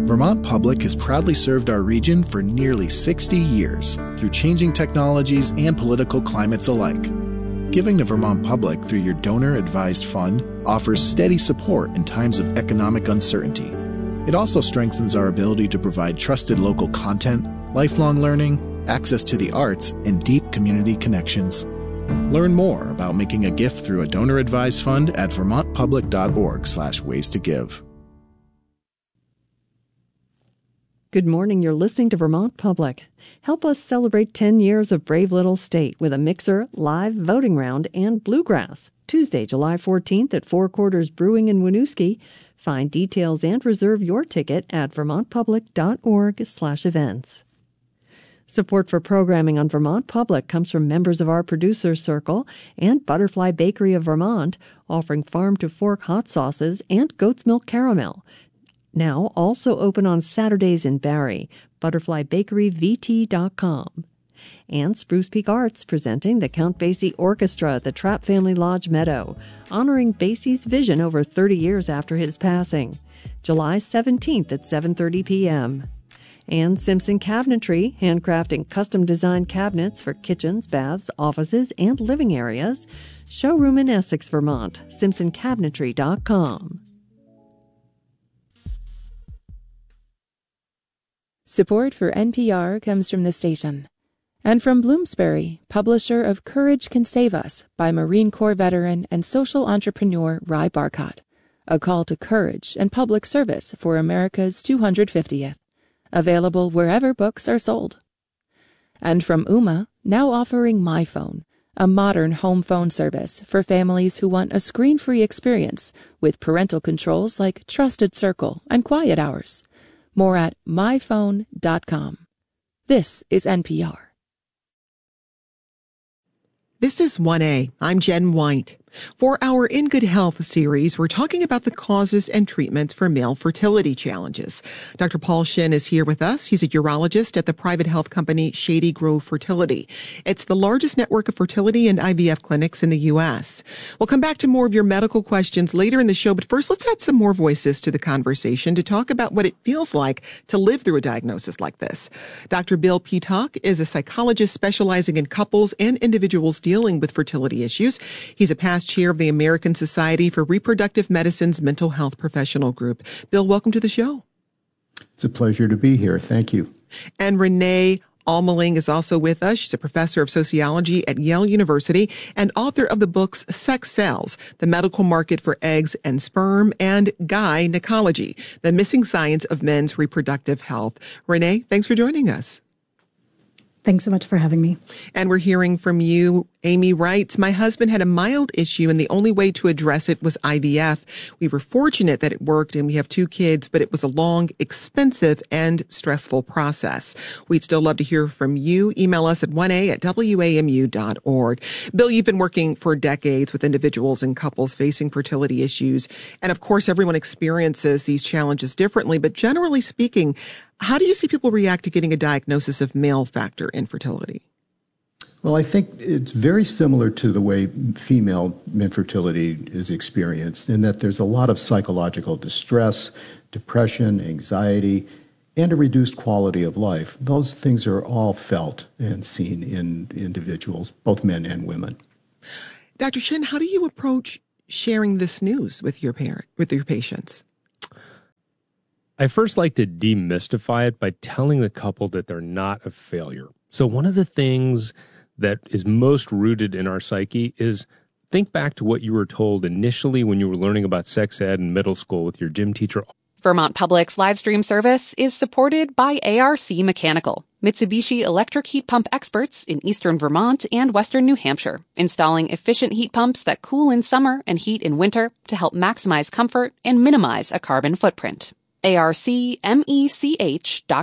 Vermont Public has proudly served our region for nearly 60 years through changing technologies and political climates alike. Giving to Vermont Public through your donor-advised fund offers steady support in times of economic uncertainty. It also strengthens our ability to provide trusted local content, lifelong learning, access to the arts, and deep community connections. Learn more about making a gift through a donor-advised fund at vermontpublic.org/ways to give. Good morning. You're listening to Vermont Public. Help us celebrate 10 years of Brave Little State with a mixer, live voting round, and bluegrass. Tuesday, July 14th at Four Quarters Brewing in Winooski. Find details and reserve your ticket at vermontpublic.org/events. Support for programming on Vermont Public comes from members of our producer circle and Butterfly Bakery of Vermont, offering farm-to-fork hot sauces and goat's milk caramel. Now also open on Saturdays in Barrie, butterflybakeryvt.com. And Spruce Peak Arts presenting the Count Basie Orchestra at the Trapp Family Lodge Meadow, honoring Basie's vision over 30 years after his passing. July 17th at 7:30 p.m. And Simpson Cabinetry, handcrafting custom-designed cabinets for kitchens, baths, offices, and living areas. Showroom in Essex, Vermont, simpsoncabinetry.com. Support for NPR comes from the station and from Bloomsbury, publisher of Courage Can Save Us by Marine Corps veteran and social entrepreneur Ry Barcott, a call to courage and public service for America's 250th. Available wherever books are sold. And from Ooma, now offering MyPhone, a modern home phone service for families who want a screen-free experience with parental controls like Trusted Circle and Quiet Hours. More at myphone.com. This is NPR. This is 1A. I'm Jen White. For our In Good Health series, we're talking about the causes and treatments for male fertility challenges. Dr. Paul Shin is here with us. He's a urologist at the private health company Shady Grove Fertility. It's the largest network of fertility and IVF clinics in the U.S. We'll come back to more of your medical questions later in the show, but first let's add some more voices to the conversation to talk about what it feels like to live through a diagnosis like this. Dr. Bill Peacock is a psychologist specializing in couples and individuals dealing with fertility issues. He's a past chair of the American Society for Reproductive Medicine's Mental Health Professional Group. Bill, welcome to the show. It's a pleasure to be here. Thank you. And Renee Almeling is also with us. She's a professor of sociology at Yale University and author of the books Sex Cells, The Medical Market for Eggs and Sperm, and Gynecology, The Missing Science of Men's Reproductive Health. Renee, thanks for joining us. Thanks so much for having me. And we're hearing from you. Amy writes, my husband had a mild issue and the only way to address it was IVF. We were fortunate that it worked and we have 2 kids, but it was a long, expensive, and stressful process. We'd still love to hear from you. Email us at 1a@wamu.org. Bill, you've been working for decades with individuals and couples facing fertility issues. And of course, everyone experiences these challenges differently. But generally speaking, how do you see people react to getting a diagnosis of male factor infertility? Well, I think it's very similar to the way female infertility is experienced, in that there's a lot of psychological distress, depression, anxiety, and a reduced quality of life. Those things are all felt and seen in individuals, both men and women. Dr. Shin, how do you approach sharing this news with your patients? I first like to demystify it by telling the couple that they're not a failure. So one of the things that is most rooted in our psyche is think back to what you were told initially when you were learning about sex ed in middle school with your gym teacher. Vermont Public's live stream service is supported by ARC Mechanical, Mitsubishi electric heat pump experts in eastern Vermont and western New Hampshire, installing efficient heat pumps that cool in summer and heat in winter to help maximize comfort and minimize a carbon footprint. ARCMECH.com.